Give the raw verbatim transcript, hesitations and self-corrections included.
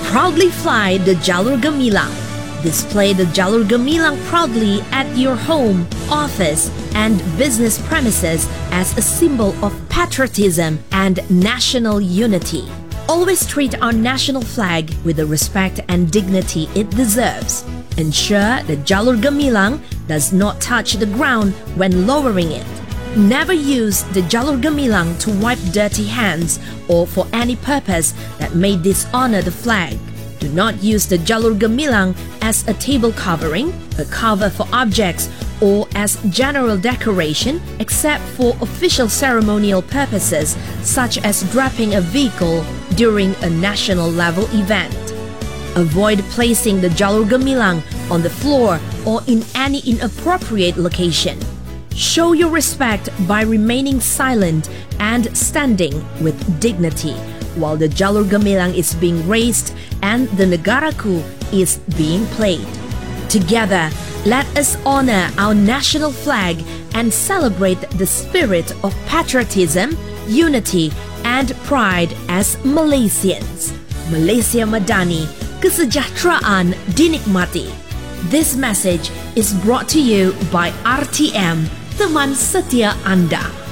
Proudly fly the Jalur Gemilang. Display the Jalur Gemilang proudly at your home, office, and business premises as a symbol of patriotism and national unity. Always treat our national flag with the respect and dignity it deserves. Ensure the Jalur Gemilang does not touch the ground when lowering it. Never use the Jalur Gemilang to wipe dirty hands or for any purpose that may dishonor the flag. Do not use the Jalur Gemilang as a table covering, a cover for objects, or as general decoration except for official ceremonial purposes such as draping a vehicle during a national level event. Avoid placing the Jalur Gemilang on the floor or in any inappropriate location. Show your respect by remaining silent and standing with dignity while the Jalur Gemilang is being raised and the Negaraku is being played. Together, let us honor our national flag and celebrate the spirit of patriotism, unity, and pride as Malaysians. Malaysia Madani, kesejahteraan dinikmati. This message is brought to you by R T M, teman setia Anda.